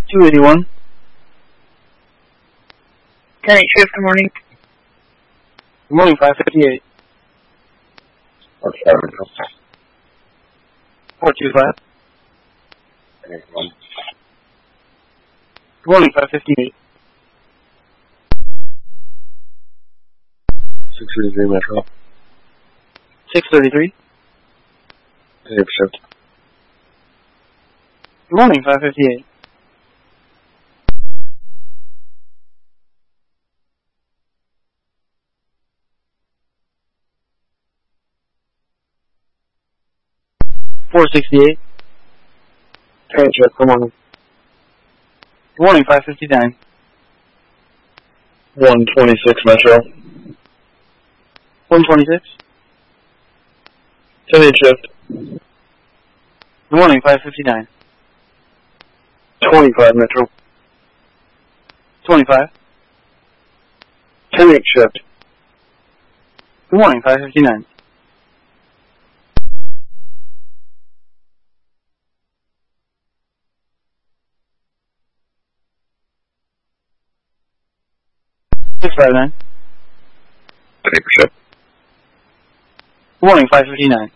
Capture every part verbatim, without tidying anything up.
two eighty-one. ten eight shift, good morning. Good morning, five fifty-eight. Or seven. four two five. Anyone? Good morning, five fifty-eight. six thirty-three Metro. six thirty-three. Any shift. Good morning, five fifty-eight. four sixty-eight. Ten shift, come on. Good morning, five fifty-nine. one twenty-six Metro. one twenty-six. ten eight shift. Good morning, five fifty-nine. twenty-five Metro. twenty-five. ten eight shift. Good morning, five fifty-nine. six five nine. Any shift. Good morning, five fifty-nine.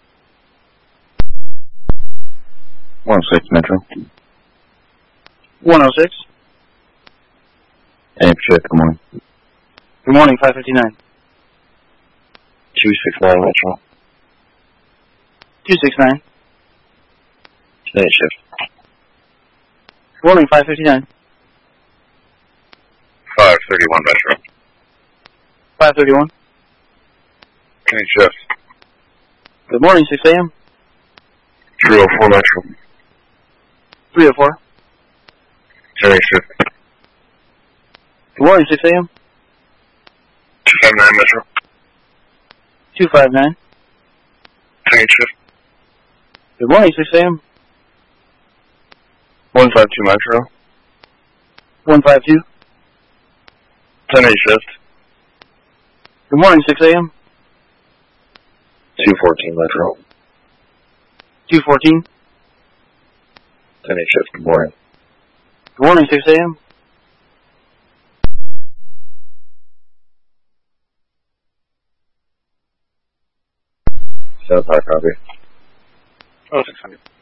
one oh six Metro. one oh six. Any shift, good morning. Good morning, five fifty-nine. two sixty-nine Metro. two sixty-nine. ten eight shift. Good morning, five fifty-nine. five thirty-one Metro. five thirty-one. ten eight shift. Good morning, six a.m. three oh four Metro. three oh four. ten eight shift. Good morning, six a.m. two fifty-nine Metro. two fifty-nine. ten eight shift. Good morning, six a.m. one fifty-two Metro. one fifty-two. ten eight shift. Good morning, six a.m. two fourteen Metro. two fourteen. ten eight shift, good morning. Good morning, six a.m. seven five copy. Oh, six hundred.